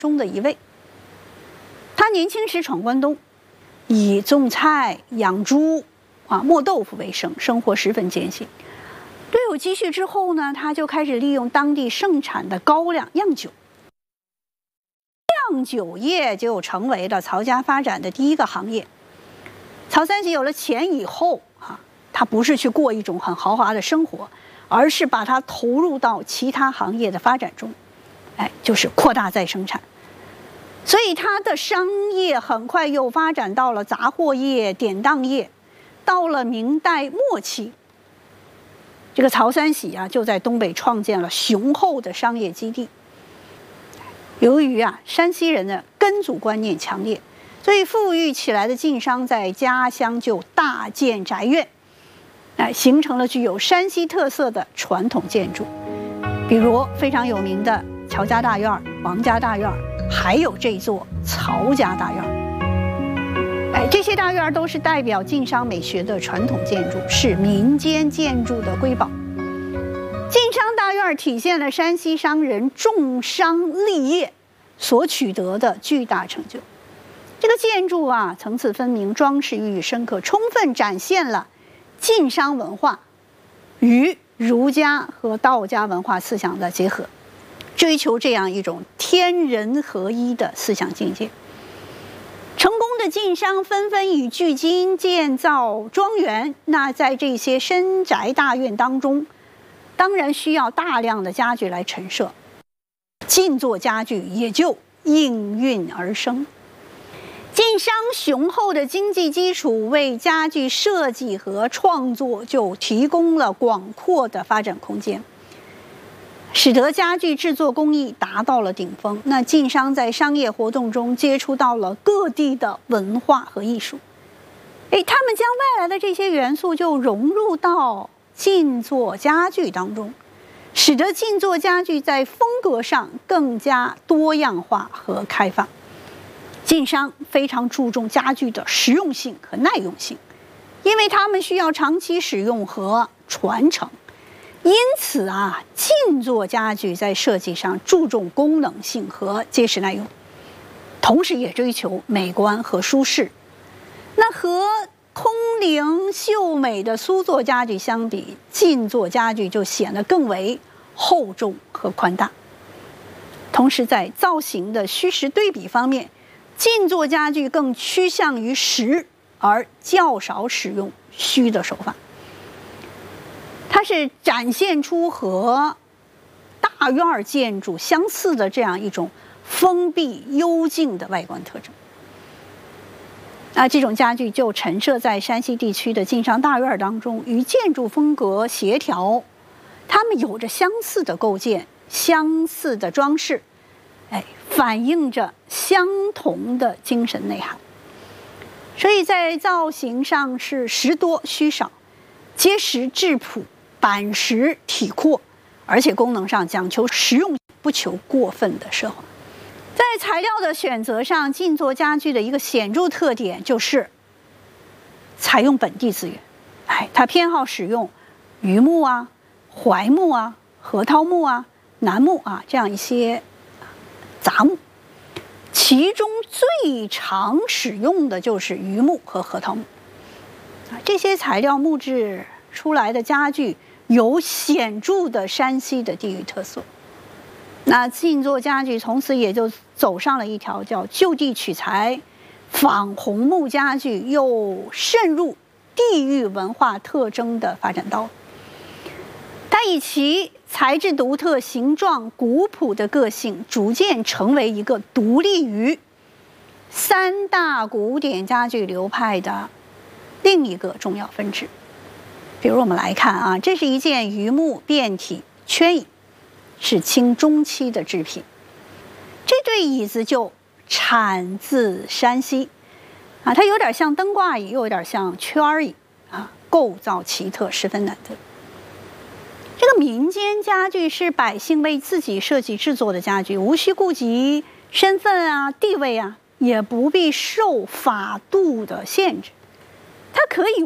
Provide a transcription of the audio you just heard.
中的一位。他年轻时闯关东，以种菜、养猪、磨豆腐为生，生活十分艰辛。略有积蓄之后呢，他就开始利用当地盛产的高粱酿酒。酿酒业就成为了曹家发展的第一个行业。曹三喜有了钱以后他不是去过一种很豪华的生活，而是把它投入到其他行业的发展中，就是扩大再生产。所以他的商业很快又发展到了杂货业、典当业。到了明代末期，这个曹三喜就在东北创建了雄厚的商业基地。由于山西人的根族观念强烈，所以富裕起来的晋商在家乡就大建宅院，形成了具有山西特色的传统建筑，比如非常有名的乔家大院、王家大院，还有这座曹家大院。这些大院都是代表晋商美学的传统建筑，是民间建筑的瑰宝。晋商大院体现了山西商人重商立业所取得的巨大成就。这个建筑层次分明，装饰寓意深刻，充分展现了晋商文化与儒家和道家文化思想的结合，追求这样一种天人合一的思想境界。成功的晋商纷纷以巨金建造庄园，那在这些深宅大院当中，当然需要大量的家具来陈设，晋作家具也就应运而生。晋商雄厚的经济基础为家具设计和创作就提供了广阔的发展空间，使得家具制作工艺达到了顶峰。那晋商在商业活动中接触到了各地的文化和艺术，他们将外来的这些元素就融入到晋作家具当中，使得晋作家具在风格上更加多样化和开放。晋商非常注重家具的实用性和耐用性，因为它们需要长期使用和传承。因此晋作家具在设计上注重功能性和结实耐用，同时也追求美观和舒适。那和空灵秀美的苏作家具相比，晋作家具就显得更为厚重和宽大。同时在造型的虚实对比方面，晋作家具更趋向于实，而较少使用虚的手法。它是展现出和大院建筑相似的这样一种封闭幽静的外观特征。这种家具就陈设在山西地区的晋商大院当中，与建筑风格协调，它们有着相似的构建、相似的装饰，反映着相同的精神内涵。所以在造型上是实多虚少，结实质朴，板实体阔，而且功能上讲求实用，不求过分的奢华。在材料的选择上，晋作家具的一个显著特点就是采用本地资源。它偏好使用榆木槐木核桃木楠木这样一些杂木，其中最常使用的就是榆木和核桃木。这些材料木质出来的家具有显著的山西的地域特色。那晋作家具从此也就走上了一条叫就地取材、仿红木家具又渗入地域文化特征的发展道路。它以其材质独特、形状古朴的个性，逐渐成为一个独立于三大古典家具流派的另一个重要分支。比如我们来看这是一件榆木变体圈椅，是清中期的制品。这对椅子就产自山西它有点像灯挂椅，又有点像圈椅构造奇特，十分难得。这个民间家具是百姓为自己设计制作的家具，无需顾及身份地位也不必受法度的限制。它可以